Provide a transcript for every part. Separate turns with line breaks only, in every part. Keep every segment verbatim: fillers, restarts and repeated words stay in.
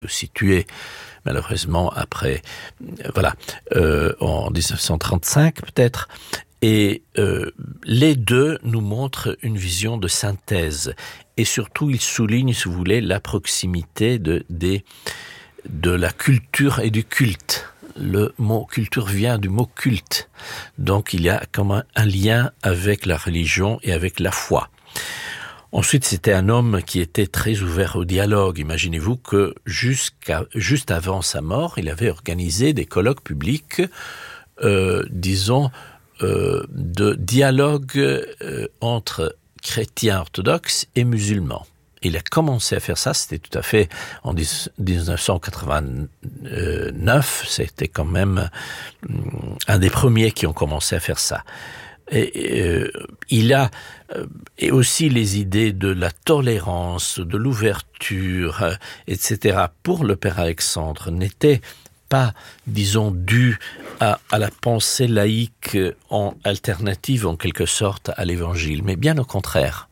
situé malheureusement après, voilà, euh, en dix-neuf cent trente-cinq peut-être. Et euh, les deux nous montrent une vision de synthèse. Et surtout, ils soulignent, si vous voulez, la proximité de, des, de la culture et du culte. Le mot culture vient du mot culte. Donc, il y a comme un, un lien avec la religion et avec la foi. Ensuite, c'était un homme qui était très ouvert au dialogue. Imaginez-vous que jusqu'à, juste avant sa mort, il avait organisé des colloques publics, euh, disons, Euh, de dialogue euh, entre chrétiens orthodoxes et musulmans. Il a commencé à faire ça, c'était tout à fait en dix-neuf cent quatre-vingt-neuf, c'était quand même euh, un des premiers qui ont commencé à faire ça. Et, euh, il a euh, et aussi les idées de la tolérance, de l'ouverture, euh, et cetera pour le père Alexandre n'étaient pas, disons, dû à, à la pensée laïque en alternative, en quelque sorte, à l'évangile, mais bien au contraire.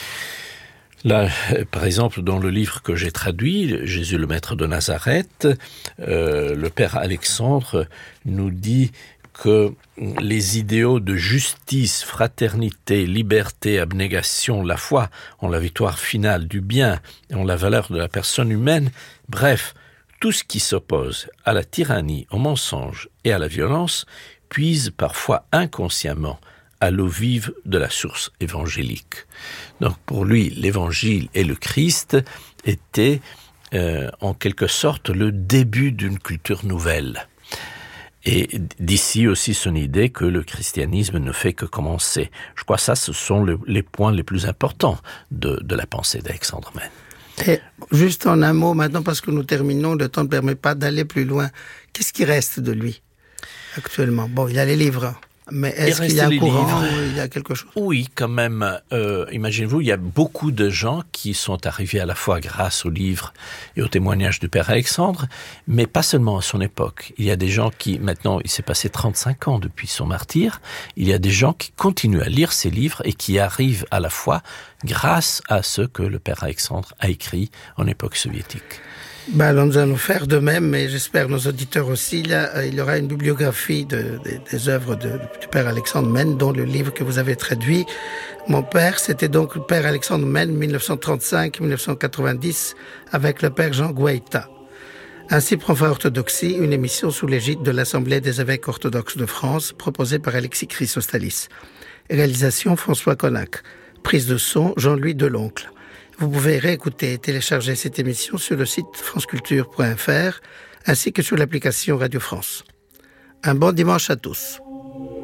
Là, par exemple, dans le livre que j'ai traduit, Jésus le Maître de Nazareth, euh, le père Alexandre nous dit que les idéaux de justice, fraternité, liberté, abnégation, la foi ont la victoire finale du bien et ont la valeur de la personne humaine, bref, tout ce qui s'oppose à la tyrannie, au mensonge et à la violence puise parfois inconsciemment à l'eau vive de la source évangélique. Donc pour lui, l'évangile et le Christ étaient euh, en quelque sorte le début d'une culture nouvelle. Et d'ici aussi son idée que le christianisme ne fait que commencer. Je crois que ça, ce sont le, les points les plus importants de, de la pensée d'Alexandre Mène.
Et juste en un mot maintenant, parce que nous terminons, le temps ne permet pas d'aller plus loin. Qu'est-ce qui reste de lui actuellement? Bon, il y a les livres, mais est-ce qu'il y a un courant ou il y a quelque chose?
Oui, quand même. Euh, imaginez-vous, il y a beaucoup de gens qui sont arrivés à la fois grâce aux livres et au témoignage du père Alexandre, mais pas seulement à son époque. Il y a des gens qui, maintenant, il s'est passé trente-cinq ans depuis son martyre, il y a des gens qui continuent à lire ces livres et qui arrivent à la fois grâce à ce que le père Alexandre a écrit en époque soviétique.
Ben, alors nous allons faire de même, et j'espère nos auditeurs aussi. Il y, a, il y aura une bibliographie de, de, des œuvres de, du père Alexandre Mène, dont le livre que vous avez traduit. Mon père, c'était donc le père Alexandre Mène, dix-neuf cent trente-cinq à dix-neuf cent quatre-vingt-dix, avec le père Jean Guaita. Ainsi prend fin Orthodoxie, une émission sous l'égide de l'Assemblée des évêques orthodoxes de France, proposée par Alexis Chrysostalis. Réalisation François Connac. Prise de son Jean-Louis Deloncle. Vous pouvez réécouter et télécharger cette émission sur le site franceculture point f r ainsi que sur l'application Radio France. Un bon dimanche à tous.